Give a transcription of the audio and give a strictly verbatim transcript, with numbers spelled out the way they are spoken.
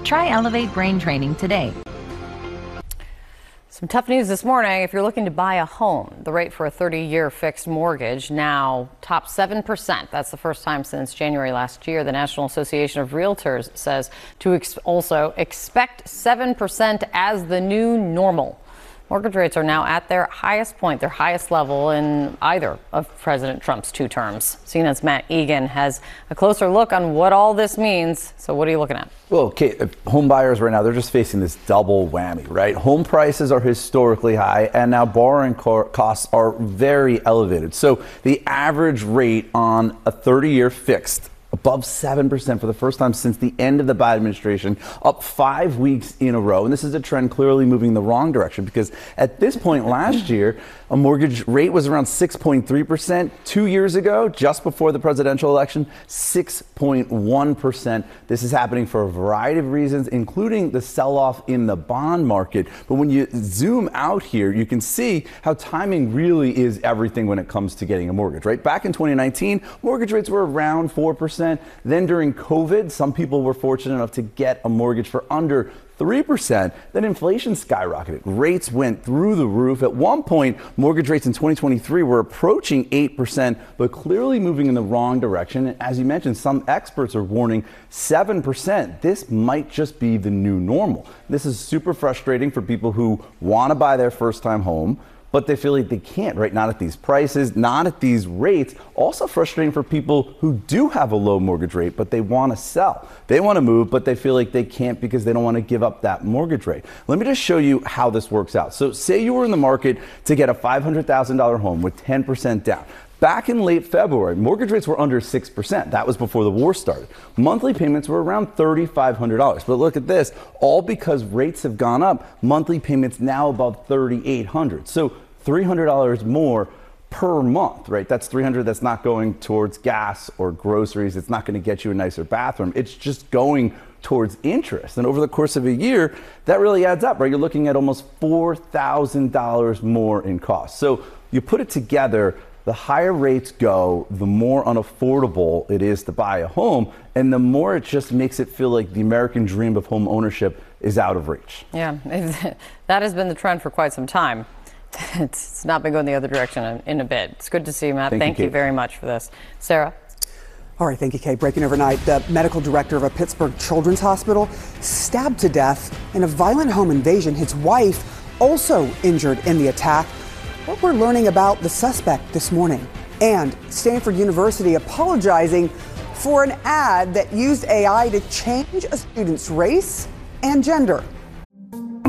Try Elevate Brain Training today. Some tough news this morning. If you're looking to buy a home, the rate for a thirty-year fixed mortgage now tops seven percent. That's the first time since January last year. The National Association of Realtors says to ex- also expect seven percent as the new normal. Mortgage rates are now at their highest point, their highest level in either of President Trump's two terms. C N N's Matt Egan has a closer look on what all this means. So what are you looking at? Well, Kate, home buyers right now, they're just facing this double whammy, right? Home prices are historically high, and now borrowing co- costs are very elevated. So the average rate on a thirty-year fixed above seven percent for the first time since the end of the Biden administration, up five weeks in a row. And this is a trend clearly moving the wrong direction, because at this point last year, a mortgage rate was around six point three percent. Two years ago, just before the presidential election, six point one percent. This is happening for a variety of reasons, including the sell-off in the bond market. But when you zoom out here, you can see how timing really is everything when it comes to getting a mortgage, right? Back in twenty nineteen, mortgage rates were around four percent. Then during COVID, some people were fortunate enough to get a mortgage for under three percent. Then inflation skyrocketed. Rates went through the roof. At one point, mortgage rates in twenty twenty-three were approaching eight percent, but clearly moving in the wrong direction. And as you mentioned, some experts are warning seven percent. This might just be the new normal. This is super frustrating for people who want to buy their first time home, but they feel like they can't, right? Not at these prices, not at these rates. Also frustrating for people who do have a low mortgage rate, but they want to sell. They want to move, but they feel like they can't because they don't want to give up that mortgage rate. Let me just show you how this works out. So say you were in the market to get a five hundred thousand dollars home with ten percent down. Back in late February, mortgage rates were under six percent. That was before the war started. Monthly payments were around three thousand five hundred dollars. But look at this, all because rates have gone up, monthly payments now above three thousand eight hundred dollars. So three hundred dollars more per month, right? That's three hundred dollars that's not going towards gas or groceries. It's not going to get you a nicer bathroom. It's just going towards interest. And over the course of a year, that really adds up, right? You're looking at almost four thousand dollars more in cost. So you put it together, the higher rates go, the more unaffordable it is to buy a home, and the more it just makes it feel like the American dream of home ownership is out of reach. Yeah, that has been the trend for quite some time. It's not been going the other direction in, in a bit. It's good to see you, Matt. Thank, Thank you, you very much for this. Sarah? All right, thank you, Kate. Breaking overnight, the medical director of a Pittsburgh children's hospital stabbed to death in a violent home invasion. His wife also injured in the attack. What we're learning about the suspect this morning. And Stanford University apologizing for an ad that used A I to change a student's race and gender.